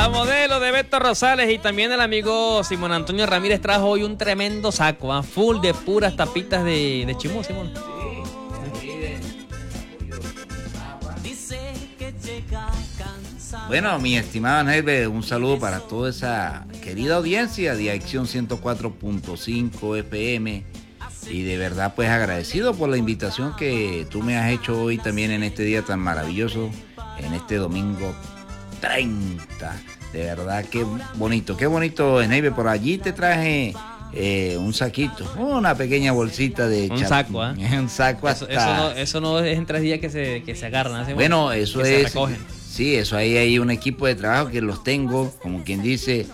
La modelo de Beto Rosales y también el amigo Simón Antonio Ramírez trajo hoy un tremendo saco, full de puras tapitas de chimú, Simón. Bueno, mi estimado Neibe, un saludo para toda esa querida audiencia de Acción 104.5 FM. Y de verdad, pues agradecido por la invitación que tú me has hecho hoy también en este día tan maravilloso, en este domingo 30. De verdad, qué bonito, Neibe. Por allí te traje un saquito, una pequeña bolsita de un saco, ¿eh? Un saco hasta... Eso no es en 3 días que se agarran. ¿Sí? Bueno, eso que es... se recogen. Sí, eso hay un equipo de trabajo que los tengo, como quien dice,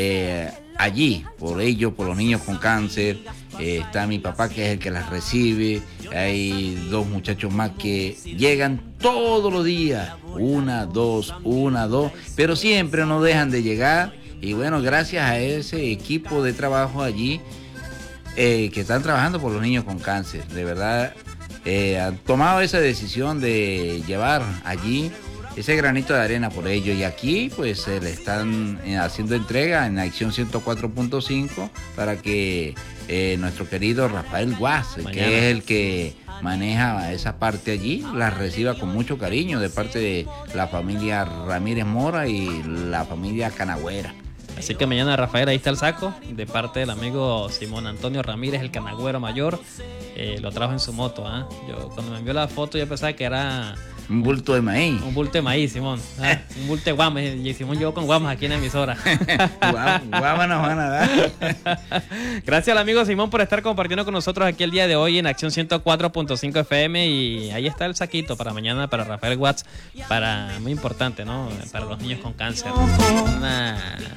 allí, por ellos, por los niños con cáncer. Está mi papá, que es el que las recibe. Hay 2 muchachos más que llegan todos los días, una, dos, pero siempre no dejan de llegar. Y bueno, gracias a ese equipo de trabajo allí, que están trabajando por los niños con cáncer, de verdad, han tomado esa decisión de llevar allí ese granito de arena por ellos. Y aquí pues se le están haciendo entrega en Acción 104.5 para que nuestro querido Rafael Guas, que es el que maneja esa parte allí, la reciba con mucho cariño de parte de la familia Ramírez Mora y la familia Canagüera. Así que mañana, Rafael, ahí está el saco de parte del amigo Simón Antonio Ramírez, el canagüero mayor. Lo trajo en su moto. Yo cuando me envió la foto yo pensaba que era un bulto de maíz. Un bulto de maíz, Simón. Un bulto de guamas. Y Simón llegó con guamas aquí en la emisora. Guamas nos van a dar. Gracias al amigo Simón por estar compartiendo con nosotros aquí el día de hoy en Acción 104.5 FM. Y ahí está el saquito para mañana, para Rafael Watts. Muy importante, ¿no? Para los niños con cáncer. Una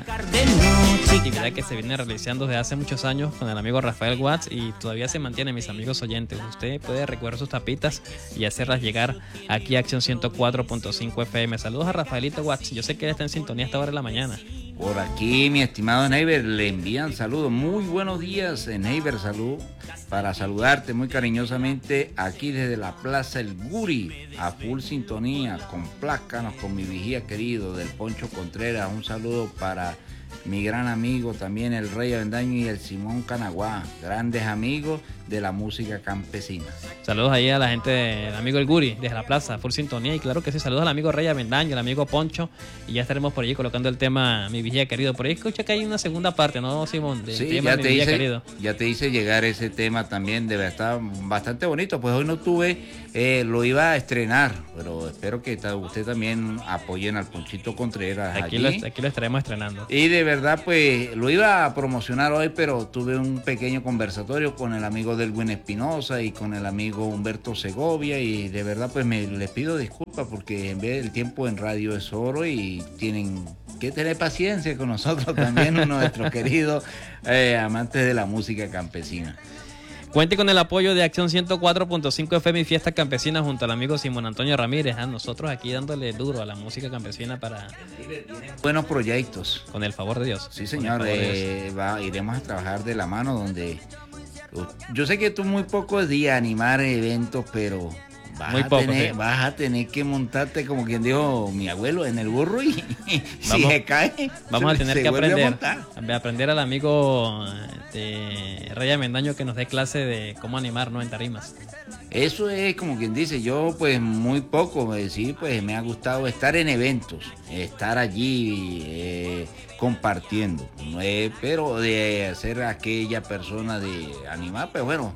actividad que se viene realizando desde hace muchos años con el amigo Rafael Watts y todavía se mantiene, mis amigos oyentes. Usted puede recoger sus tapitas y hacerlas llegar aquí a Acción 104.5 FM. Saludos a Rafaelito Watts. Yo sé que él está en sintonía a esta hora de la mañana. Por aquí, mi estimado Neiber, le envían saludos. Muy buenos días, Neiber. Salud para saludarte muy cariñosamente aquí desde la Plaza El Guri, a full sintonía, con plácanos, con mi vigía querido del Poncho Contreras. Un saludo para mi gran amigo también el Rey Avendaño y el Simón Canaguá, grandes amigos de la música campesina. Saludos ahí a la gente del amigo El Guri, desde la plaza, full sintonía, y claro que sí, saludos al amigo Rey Avendaño, al amigo Poncho, y ya estaremos por allí colocando el tema Mi Vigía Querido. Por ahí escucha que hay una segunda parte, ¿no, Simón? Sí, tema ya te hice llegar ese tema también, debe estar bastante bonito. Pues hoy no tuve, lo iba a estrenar, pero espero que usted también apoyen al Ponchito Contreras. Aquí lo estaremos estrenando. Y de verdad, pues lo iba a promocionar hoy, pero tuve un pequeño conversatorio con el amigo Delwin Espinosa y con el amigo Humberto Segovia, y de verdad pues les pido disculpas porque en vez del tiempo en radio es oro y tienen que tener paciencia con nosotros también, nuestros queridos amantes de la música campesina. Cuente con el apoyo de Acción 104.5 FM y Fiesta Campesina junto al amigo Simón Antonio Ramírez. Nosotros aquí dándole duro a la música campesina para... Buenos proyectos. Con el favor de Dios. Sí, señor. Iremos a trabajar de la mano donde... Yo sé que tú muy pocos días animar eventos, pero vas a tener que montarte, como quien dijo mi abuelo, en el burro y si se cae, vamos a tener que aprender al amigo de Rey Amendaño que nos dé clase de cómo animar, ¿no? En tarimas. Eso es como quien dice, yo pues muy poco, sí, pues me ha gustado estar en eventos, estar allí compartiendo, pero de ser aquella persona de animar, pues bueno,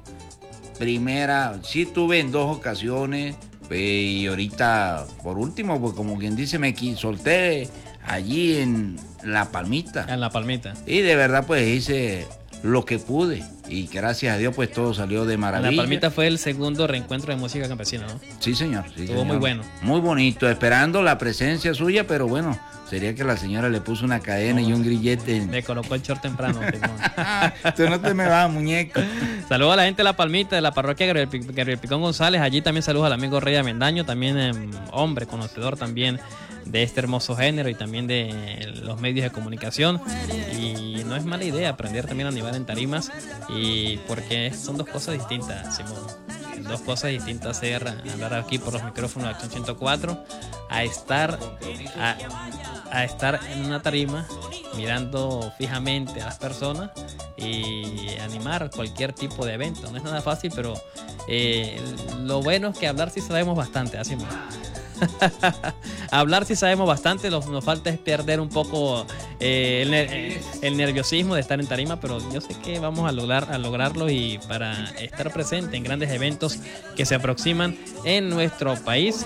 sí tuve en 2 ocasiones, y ahorita por último, pues como quien dice, me solté allí en La Palmita. En La Palmita. Y de verdad pues hice lo que pude y gracias a Dios pues todo salió de maravilla. La Palmita fue el segundo reencuentro de música campesina, ¿no? Sí, señor. Sí, estuvo muy bueno. Muy bonito, esperando la presencia suya, pero bueno, sería que la señora le puso una cadena y un grillete. Me colocó el short temprano. Tú no te me vas, muñeco. Saludos a la gente de La Palmita, de la parroquia Gabriel Picón González. Allí también saludos al amigo Rey Amendaño, también hombre conocedor también de este hermoso género y también de los medios de comunicación. Y no es mala idea aprender también a animar en tarimas, y porque son 2 cosas distintas, Simón. 2 cosas distintas hablar aquí por los micrófonos de Acción 104 a estar a estar en una tarima mirando fijamente a las personas y animar cualquier tipo de evento. No es nada fácil, pero lo bueno es que hablar sí sabemos bastante, así hablar sí sabemos bastante, nos falta es perder un poco el nerviosismo de estar en tarima, pero yo sé que vamos a lograrlo, y para estar presente en grandes eventos que se aproximan en nuestro país.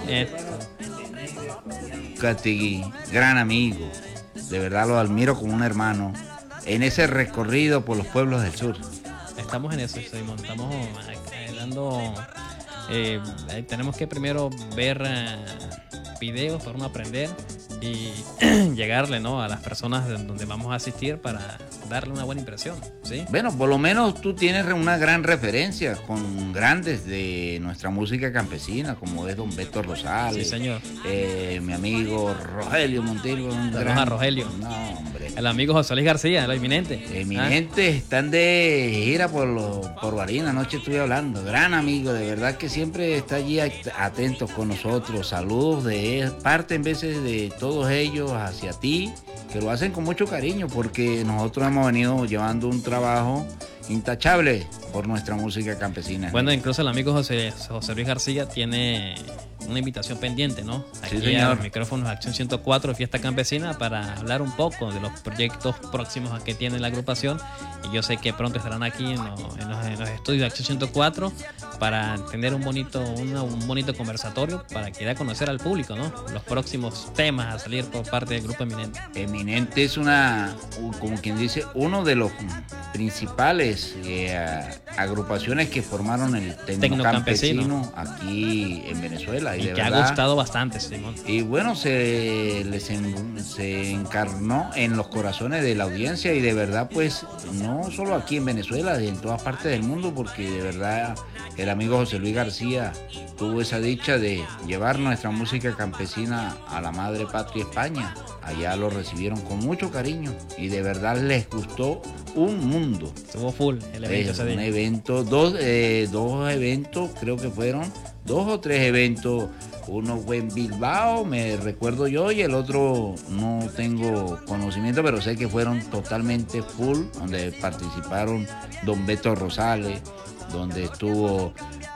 Catigui, gran amigo, de verdad lo admiro como un hermano en ese recorrido por los pueblos del sur. Estamos en eso, Simón, estamos dando... tenemos que primero ver videos para uno aprender y llegarle, ¿no?, a las personas donde vamos a asistir para darle una buena impresión, ¿sí? Bueno, por lo menos tú tienes una gran referencia con grandes de nuestra música campesina, como es don Beto Rosales. Sí, señor. Mi amigo Rogelio Montillo. Saludos a Rogelio. No, hombre. El amigo José Luis García, el eminente. Eminentes, están de gira por Barinas, anoche estuve hablando. Gran amigo, de verdad que siempre está allí atento con nosotros. Saludos de parte en veces de todos ellos hacia ti, que lo hacen con mucho cariño, porque nosotros hemos venido llevando un trabajo intachable por nuestra música campesina. Bueno, incluso el amigo José Luis García tiene una invitación pendiente, ¿no? Aquí sí, señor. A los micrófonos de Acción 104 Fiesta Campesina, para hablar un poco de los proyectos próximos a que tiene la agrupación, y yo sé que pronto estarán aquí en los estudios de Acción 104 para tener un bonito conversatorio para que dé a conocer al público, ¿no?, los próximos temas a salir por parte del Grupo Eminente. Eminente es como quien dice, uno de los principales agrupaciones que formaron el Tecnocampesino aquí en Venezuela. Y que ha gustado bastante, Simón. Y bueno, se encarnó en los corazones de la audiencia, y de verdad, pues, no solo aquí en Venezuela, en todas partes del mundo, porque de verdad el amigo José Luis García tuvo esa dicha de llevar nuestra música campesina a la madre patria España. Allá lo recibieron con mucho cariño y de verdad les gustó un mundo. Estuvo full el evento ese día. Un evento, dos eventos, creo que fueron 2 o 3 eventos. Uno fue en Bilbao, me recuerdo yo, y el otro no tengo conocimiento, pero sé que fueron totalmente full, donde participaron don Beto Rosales, donde estuvo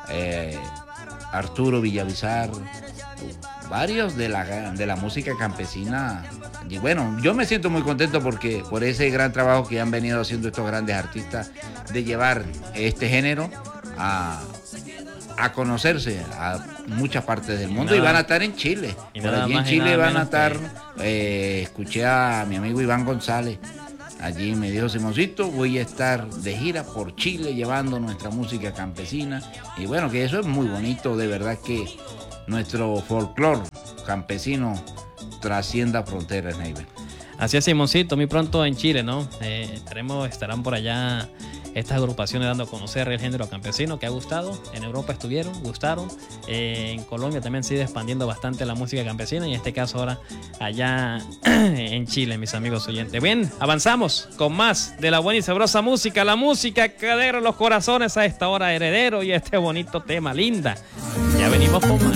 Arturo Villavizar, varios de la música campesina. Y bueno, yo me siento muy contento por ese gran trabajo que han venido haciendo estos grandes artistas de llevar este género a conocerse a muchas partes del mundo, y van a estar en Chile. Por allí en Chile van a estar, escuché a mi amigo Iván González, allí me dijo: Simoncito, voy a estar de gira por Chile llevando nuestra música campesina. Y bueno, que eso es muy bonito, de verdad que nuestro folclore campesino trascienda fronteras, Neighbor. Así es, Simoncito, muy pronto en Chile, ¿no? Estarán por allá estas agrupaciones dando a conocer el género campesino, que ha gustado. En Europa gustaron. En Colombia también sigue expandiendo bastante la música campesina, y en este caso ahora allá en Chile, mis amigos oyentes. Bien, avanzamos con más de la buena y sabrosa música, la música que alegra los corazones a esta hora, Heredero, y este bonito tema, Linda. Ya venimos con más.